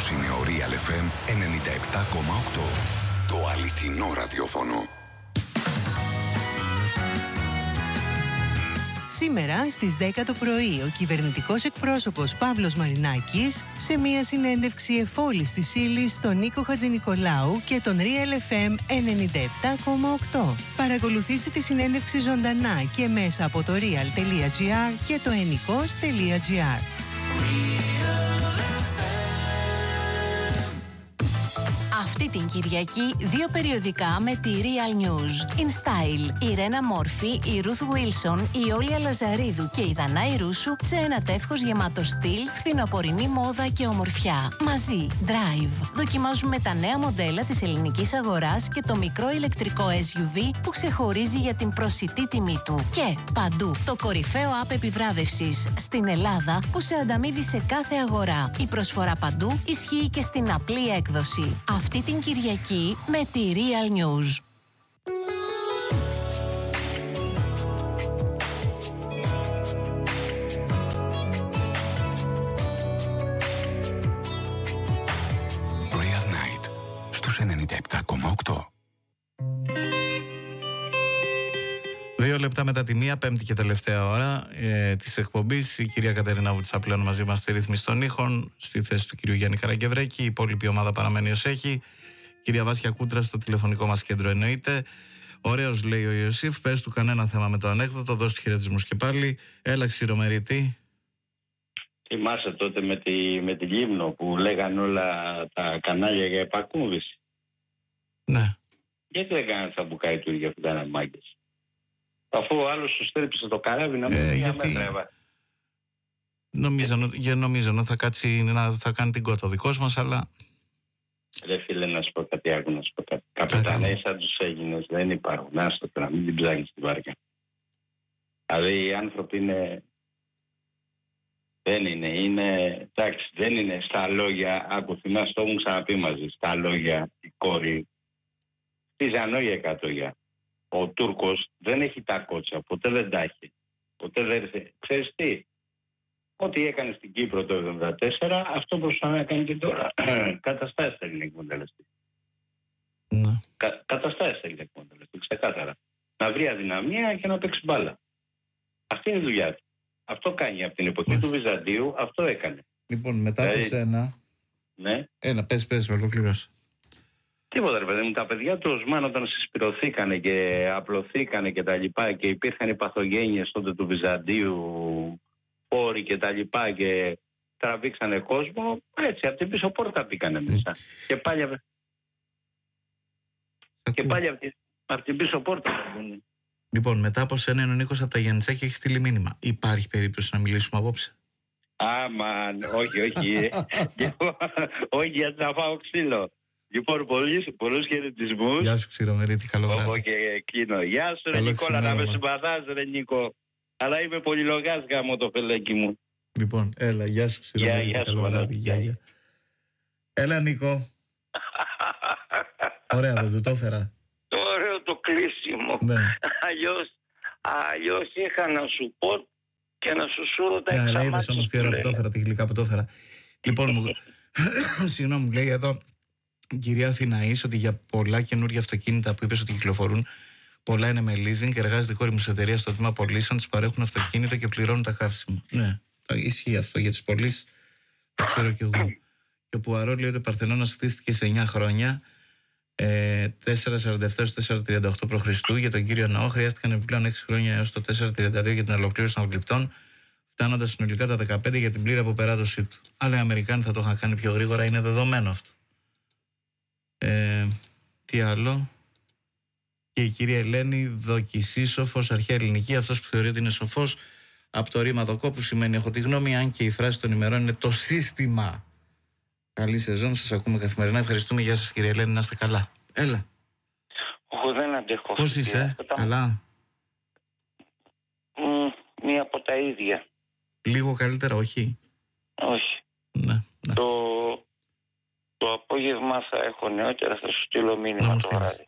Αυτός είναι ο Real FM 97,8. Το αληθινό ραδιόφωνο. Σήμερα στις 10 το πρωί, ο κυβερνητικός εκπρόσωπος Παύλος Μαρινάκης σε μια συνέντευξη εφόλης της ύλης στον Νίκο Χατζηνικολάου και τον Real FM 97,8. Παρακολουθήστε τη συνέντευξη ζωντανά και μέσα από το real.gr και το ennikos.gr. Αυτή την Κυριακή 2 περιοδικά με τη Real News. In Style, η Ρένα Μόρφη, η Ruth Wilson, η Όλια Λαζαρίδου και η Δανάη Ρούσου σε ένα τεύχος γεμάτο στυλ, φθινοπορεινή μόδα και ομορφιά. Μαζί, Drive. Δοκιμάζουμε τα νέα μοντέλα της ελληνικής αγοράς και το μικρό ηλεκτρικό SUV που ξεχωρίζει για την προσιτή τιμή του. Και παντού, το κορυφαίο app επιβράβευσης στην Ελλάδα που σε ανταμείβει σε κάθε αγορά. Η προσφορά παντού ισχύει και στην απλή έκδοση. Αυτή την Κυριακή με τη Real News. Real Night στους 97,8. 2 λεπτά μετά τη 1, πέμπτη και τελευταία ώρα της εκπομπής. Η κυρία Κατερίνα Βουτσά πλέον μαζί μας στη ρύθμιση των ήχων, στη θέση του κυρίου Γιάννη Καραγκευρέκη. Η υπόλοιπη ομάδα παραμένει ως έχει. Κυρία Βάσια Κούντρα στο τηλεφωνικό μας κέντρο εννοείται. Ωραίος, λέει ο Ιωσήφ, πες του κανένα θέμα με το ανέκδοτο, δώσ' του χαιρετισμούς και πάλι. Έλα, Ξηρομερίτη. Θυμάσαι τότε με τη Λίμνο που λέγαν όλα τα κανάλια για επακούβηση. Ναι. Γιατί δεν κάνανε τα μπουκαιτούρια που κάνανε μάγκες? Αφού ο άλλος σου στρέψε το καράβι να μην γιατί... Νομίζω θα κάτσει θα κάνει την κότα ο δικός μας, αλλά... Ρε φίλε, να σου πω κάτι, άκου να σου πω κάτι. Καπεταναίοι σαν τους Έλληνες δεν υπάρχουν. Άστο τώρα, μην την ψάχνεις στη βάρκα. Δηλαδή οι άνθρωποι δεν είναι στα λόγια. Άκου, θυμάσαι, το έχουν ξαναπεί μαζί. Στα λόγια η κόρη χτίζαν όχι 100. Ο Τούρκος δεν έχει τα κότσα, ποτέ δεν τα έχει. Ποτέ δεν έρθει. Ξέρεις τι, ό,τι έκανε στην Κύπρο το 1974, αυτό προσπαθεί να κάνει και τώρα. Καταστάσεις θέλει να εκμεταλλευτεί. Ναι. Καταστάσεις θέλει να εκμεταλλευτεί, ξεκάθαρα. Να βρει αδυναμία και να παίξει μπάλα. Αυτή είναι η δουλειά του. Αυτό κάνει από την εποχή του Βυζαντίου, αυτό έκανε. Λοιπόν, μετά από σένα... Ναι. Ένα, πες, ολοκλήρωσε. Τίποτα, ρε παιδί μου, τα παιδιά του Οσμάν όταν συσπηρωθήκανε και απλωθήκανε και τα λοιπά και υπήρχαν οι παθογένειες τότε του Βυζαντίου, όροι και τα λοιπά και τραβήξανε κόσμο, έτσι από την πίσω πόρτα μπήκανε μέσα. Και πάλι από την πίσω πόρτα. Λοιπόν, μετά από σένα είναι ο Νίκος από τα Γιαννητσά και έχει στείλει μήνυμα. Υπάρχει περίπτωση να μιλήσουμε απόψε? Όχι. Όχι, γιατί θα φάω ξύλο. Λοιπόν, πολλούς χαιρετισμούς. Γεια σου, Ξηρομερίτη, καλό βράδυ. Εγώ και κλείνω. Γεια σου, ρε Νικόλα, να με συμπαθάς, ρε Νίκο. Αλλά είμαι πολυλογάς γάμο το φελέκι μου. Λοιπόν, έλα, γεια σου, Ξηρομερίτη, καλό βράδυ. Γεια. Έλα, Νίκο. Ωραία, δεν το έφερα. Το ωραίο το κλείσιμο. Ναι. Αλλιώς είχα να σου πω και να σου σούρω τα εξαμάτια. Ναι, είδες όμως τι ώρα που το έφερα, τη γλυκά που το έφερα. Λοιπόν, συγγνώμη, μου λέει εδώ η κυρία Αθηναής ότι για πολλά καινούργια αυτοκίνητα που είπες ότι κυκλοφορούν, πολλά είναι με leasing. Εργάζεται η κόρη μου σε εταιρεία στο τμήμα πωλήσεων, της παρέχουν αυτοκίνητα και πληρώνουν τα καύσιμα. Ναι, ισχύει αυτό για τις πωλήσεις. Το ξέρω κι εγώ. Και ο Πουαρό λέει ότι ο Παρθενώνας χτίστηκε σε 9 χρόνια. 447-438 π.Χ. Για τον κύριο Ναό χρειάστηκαν επιπλέον 6 χρόνια έως το 432 για την ολοκλήρωση των γλυπτών, φτάνοντας συνολικά τα 15 για την πλήρη αποπεράτωσή του. Αλλά οι Αμερικάνοι θα το είχαν κάνει πιο γρήγορα, είναι δεδομένο αυτό. Τι άλλο? Και η κυρία Ελένη, δοκισίσοφος, αρχαία ελληνική, αυτός που θεωρεί ότι είναι σοφός, από το ρήμα δοκό που σημαίνει έχω τη γνώμη, αν και η φράση των ημερών είναι το σύστημα. Καλή σεζόν, σας ακούμε καθημερινά. Ευχαριστούμε, γεια σας κυρία Ελένη, να είστε καλά. Έλα. Εγώ δεν αντέχω. Πώς είσαι, καλά? Μία από τα ίδια. Λίγο καλύτερα, όχι? Όχι. Ναι. Το απόγευμα θα έχω νεότερα, θα σου στείλω μήνυμα το βράδυ.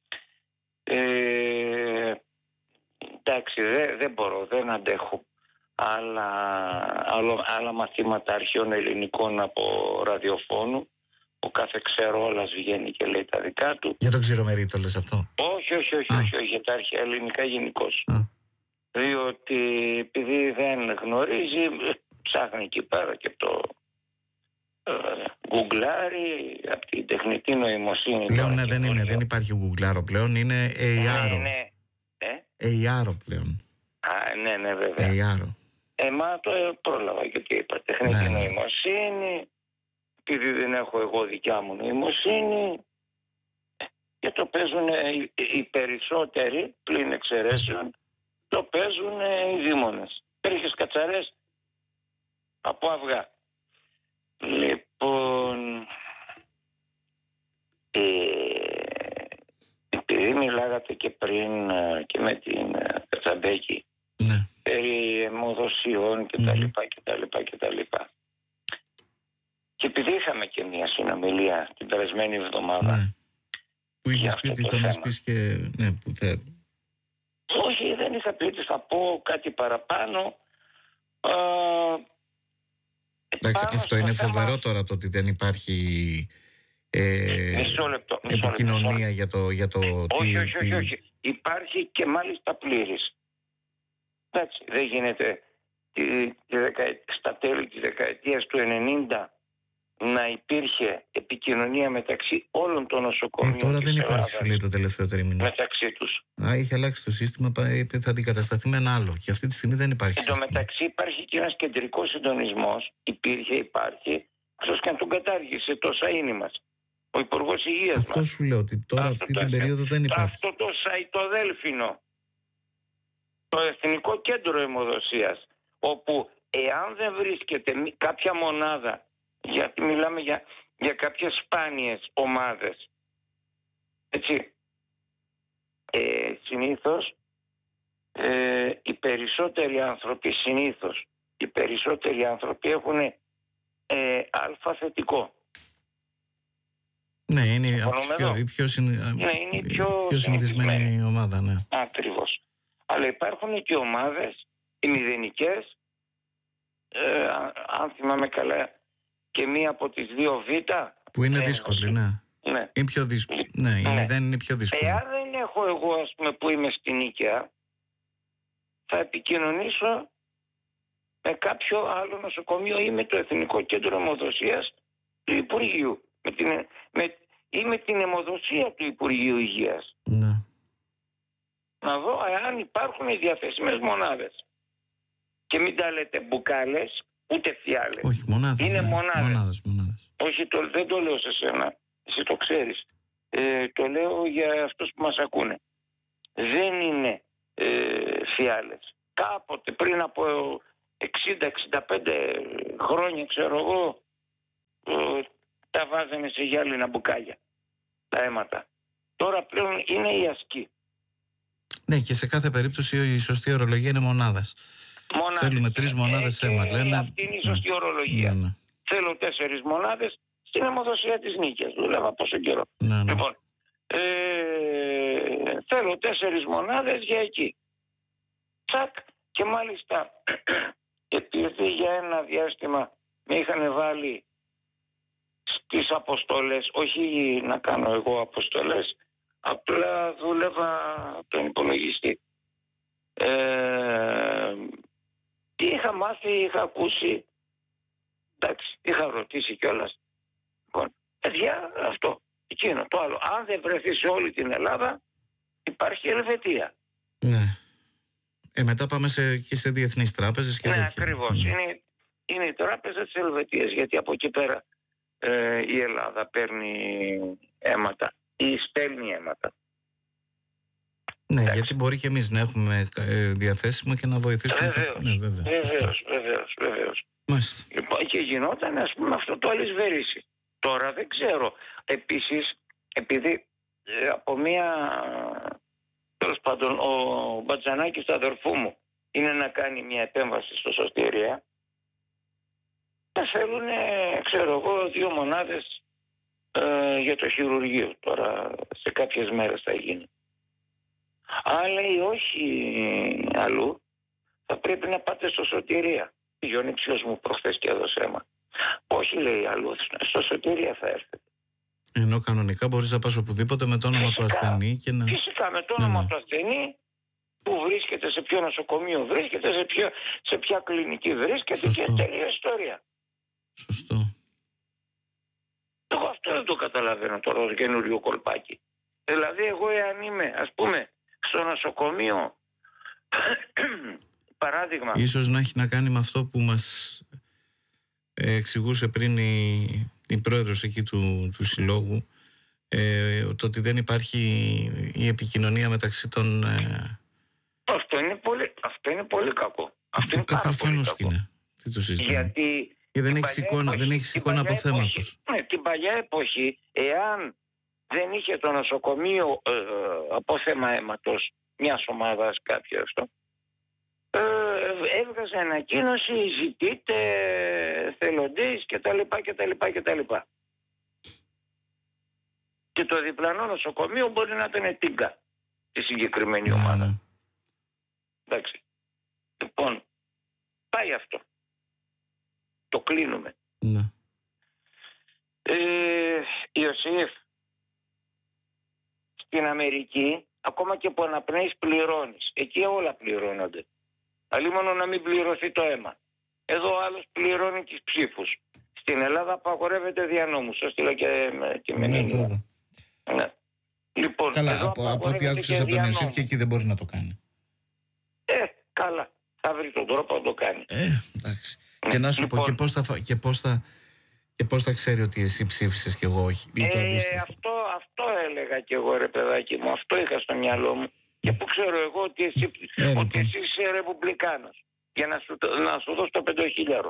Εντάξει, δεν μπορώ, δεν αντέχω. άλλα μαθήματα αρχαίων ελληνικών από ραδιοφώνου. Ο κάθε ξερόλας βγαίνει και λέει τα δικά του. Για τον Ξηρομερή το λες αυτό? Όχι, για τα αρχαία ελληνικά γενικώς. Διότι επειδή δεν γνωρίζει, ψάχνει εκεί πέρα και το γκουγκλάρει από την τεχνητή νοημοσύνη. Πλέον δεν υπάρχει γκουγκλάρο πλέον, είναι AI. Ναι. AI πλέον. Ναι, βέβαια. AI. Μα το πρόλαβα γιατί είπα τεχνητή νοημοσύνη, επειδή δεν έχω εγώ δικιά μου νοημοσύνη, και το παίζουν οι περισσότεροι, πλην εξαιρέσεων, το παίζουν οι δήμονες. Πέρχες κατσαρές από αυγά. Λοιπόν, επειδή μιλάγατε και πριν και με την Κατσαμπέκη, ναι, περί αιμοδοσιών κτλ. Και επειδή είχαμε και μια συνομιλία την περασμένη εβδομάδα, ναι, που είχες πει ότι θα μας πεις και ναι, που όχι, δεν είχα πει ότι θα πω κάτι παραπάνω. Εντάξει, αυτό είναι φοβερό τώρα, το ότι δεν υπάρχει μισό λεπτό, επικοινωνία για το όχι. Υπάρχει και μάλιστα πλήρης. Εντάξει, δεν γίνεται στα τέλη της δεκαετίας του 90 να υπήρχε επικοινωνία μεταξύ όλων των νοσοκομείων. Τώρα δεν υπάρχει, Ελλάδας, σου λέει, το τελευταίο τρίμηνο. μεταξύ τους. Είχε αλλάξει το σύστημα, θα αντικατασταθεί με ένα άλλο. Και αυτή τη στιγμή δεν υπάρχει. Εν τω μεταξύ υπάρχει και ένας κεντρικός συντονισμός. Υπάρχει, αυτός και αν τον κατάργησε το ΣΑΙΝΙ μας. Ο Υπουργός Υγείας μας. Αυτό σου λέω, ότι τώρα αυτή την περίοδο δεν υπάρχει. Αυτό το ΣΑΙΤΟΔΕΛΦΙΝΟ, το Εθνικό Κέντρο Αιμοδοσίας, όπου εάν δεν βρίσκεται κάποια μονάδα, γιατί μιλάμε για κάποιες σπάνιες ομάδες, έτσι, συνήθως οι περισσότεροι άνθρωποι έχουν αλφα θετικό. Ναι, είναι η πιο συνηθισμένη ομάδα, ναι. Ακριβώς. Αλλά υπάρχουν και ομάδες, οι μηδενικές, αν θυμάμαι καλά, και μία από τις δύο Β. Που είναι δύσκολη, ναι. Ναι. Είναι πιο δύσκολη. Ναι, δεν είναι πιο δύσκολη. Εάν δεν έχω εγώ, ας πούμε, που είμαι στην Νίκαια, θα επικοινωνήσω με κάποιο άλλο νοσοκομείο ή με το Εθνικό Κέντρο Αιμοδοσίας του Υπουργείου. Ή με την αιμοδοσία του Υπουργείου Υγείας. Ναι. Να δω εάν υπάρχουν διαθέσιμες μονάδες. Και μην τα λέτε μπουκάλες, ούτε φιάλες. Όχι, μονάδες. Είναι μονάδες. Όχι, δεν το λέω σε σένα. Εσύ το ξέρεις. Το λέω για αυτούς που μας ακούνε. Δεν είναι φιάλες. Κάποτε πριν από 60-65 χρόνια, ξέρω εγώ, τα βάζανε σε γυάλινα μπουκάλια τα αίματα. Τώρα πλέον είναι η ασκή. Ναι, και σε κάθε περίπτωση η σωστή ορολογία είναι μονάδας. Θέλουμε 3 μονάδες αίμα. Αυτή είναι η σωστή ορολογία. Ναι. Θέλω 4 μονάδες στην αιμοδοσία της Νίκαιας. Δούλευα πόσο καιρό. Ναι. Λοιπόν, θέλω 4 μονάδες για εκεί. Τσακ, και μάλιστα επειδή για ένα διάστημα με είχαν βάλει στις αποστολές, όχι να κάνω εγώ αποστολές, απλά δούλευα τον υπολογιστή. Είχα μάθει, είχα ακούσει, εντάξει, είχα ρωτήσει κιόλας. Λοιπόν, παιδιά, αυτό, εκείνο, το άλλο. Αν δεν βρεθεί σε όλη την Ελλάδα, υπάρχει Ελβετία. Ναι. Μετά πάμε και σε διεθνείς τράπεζες. Και ναι, ακριβώς. Είναι η τράπεζα της Ελβετίας, γιατί από εκεί πέρα η Ελλάδα παίρνει αίματα ή στέλνει αίματα. Ναι, εντάξει. Γιατί μπορεί και εμείς να έχουμε διαθέσιμο και να βοηθήσουμε. Βεβαίως. Λοιπόν, και γινόταν, ας πούμε, αυτό το αλυσβερίσι. Τώρα δεν ξέρω. Επίσης, επειδή από τέλος πάντων, ο Μπατζανάκης του αδερφού μου είναι να κάνει μια επέμβαση στο Σωτηρία, θα θέλουν, ξέρω εγώ, 2 μονάδες για το χειρουργείο. Τώρα σε κάποιες μέρες θα γίνει. Αλλά λέει όχι αλλού, θα πρέπει να πάτε στο Σωτηρία. Πήγε ο νηψιός μου προχθές και έδωσε αίμα. Όχι, λέει αλλού, στο Σωτηρία θα έρθετε. Ενώ κανονικά μπορείς να πας οπουδήποτε με το όνομα του ασθενή και να... Φυσικά με το όνομα του ασθενή, που βρίσκεται, σε ποιο νοσοκομείο βρίσκεται, σε ποια κλινική βρίσκεται. Σωστό. Και τέλεια ιστορία. Σωστό. Εγώ αυτό δεν το καταλαβαίνω τώρα ως καινούριο κολπάκι. Δηλαδή εγώ εάν είμαι, ας πούμε, στο νοσοκομείο, παράδειγμα... Ίσως να έχει να κάνει με αυτό που μας εξηγούσε πριν η πρόεδρος εκεί του συλλόγου, το ότι δεν υπάρχει η επικοινωνία μεταξύ των... Αυτό είναι πολύ κακό. Αυτό είναι πάρα πολύ κακό. Είναι. Τι το συζητάμε. Γιατί δεν έχεις εικόνα από θέματος. Ναι, την παλιά εποχή, εάν δεν είχε το νοσοκομείο απόθεμα αίματος μιας ομάδας κάποιο αυτό, έβγαζε ανακοίνωση, ζητείτε θελοντές κτλ. Και το διπλανό νοσοκομείο μπορεί να ήταν τίγκα τη συγκεκριμένη ομάδα. Εντάξει. Λοιπόν, πάει αυτό. Το κλείνουμε. Ναι. Ιωσήφ, στην Αμερική, ακόμα και που αναπνέεις πληρώνεις. Εκεί όλα πληρώνονται. Αλλή μόνο να μην πληρωθεί το αίμα. Εδώ ο άλλος πληρώνει τις ψήφους. Στην Ελλάδα απαγορεύεται δια νόμου. Σας στείλα και με μήνυμα. Ναι. Λοιπόν, καλά, από ό,τι άκουσες από τον Ιωσήφ και εκεί δεν μπορεί να το κάνει. Καλά. Θα βρει τον τρόπο να το κάνει. Εντάξει. Και να σου πω και πώς θα ξέρει ότι εσύ ψήφισες και εγώ όχι. Αυτό έλεγα και εγώ, ρε παιδάκι μου. Αυτό είχα στο μυαλό μου. Και που ξέρω εγώ ότι εσύ είσαι ρεπουμπλικάνος. Για να σου δώσω το 5.000.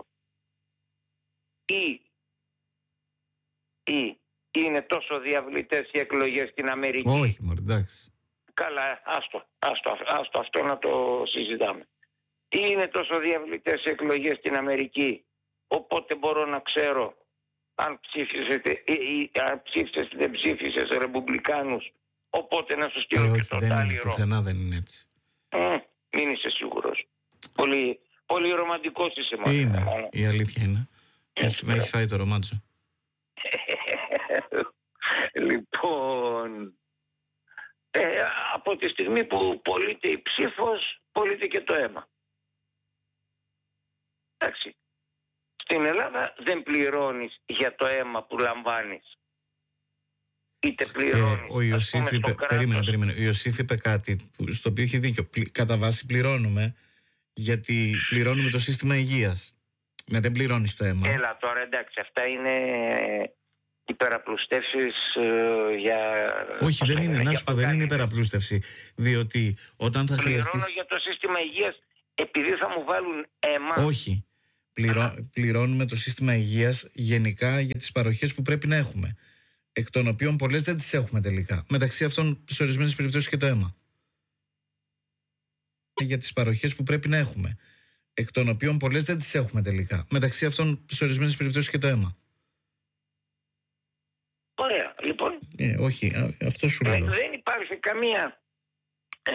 Ή είναι τόσο διαβλητές οι εκλογές στην Αμερική. Όχι, μωρέ, εντάξει. Καλά, άστο αυτό να το συζητάμε. Ή είναι τόσο διαβλητές οι εκλογές στην Αμερική, οπότε μπορώ να ξέρω αν ψήφισες ή δεν ψήφισες ρεπουμπλικάνους, οπότε να σου στείλω και το τάλιρο. Πουθενά δεν είναι έτσι. Μην είσαι σίγουρος. Πολύ, πολύ ρομαντικός είσαι μόνο. Είναι, η αλήθεια είναι. Με έχει φάει το ρομάτσο. Λοιπόν, από τη στιγμή που πωλείται η ψήφος, πωλείται και το αίμα. Εντάξει. Στην Ελλάδα δεν πληρώνεις για το αίμα που λαμβάνεις. Είτε πληρώνεις. Ο Ιωσήφ είπε, περίμενε. Ο Ιωσήφ είπε κάτι στο οποίο έχει δίκιο. Κατά βάση πληρώνουμε, γιατί πληρώνουμε το σύστημα υγείας. Δεν πληρώνεις το αίμα. Έλα τώρα, εντάξει, αυτά είναι υπεραπλουστεύσεις για... Όχι, δεν είναι, να σου πω, δεν είναι υπεραπλούστευση. Διότι όταν θα χρειαστείς... Πληρώνω για το σύστημα υγείας επειδή θα μου βάλουν αίμα. Όχι. Πληρώνουμε το σύστημα υγείας γενικά για τις παροχές που πρέπει να έχουμε. Εκ των οποίων πολλές δεν τις έχουμε τελικά. Μεταξύ αυτών, σε ορισμένες περιπτώσεις και το αίμα. Για τις παροχές που πρέπει να έχουμε. Εκ των οποίων πολλές δεν τις έχουμε τελικά. Μεταξύ αυτών, σε ορισμένες περιπτώσεις και το αίμα. Ωραία, λοιπόν. Όχι, αυτό σου λέω. Δεν υπάρχει καμία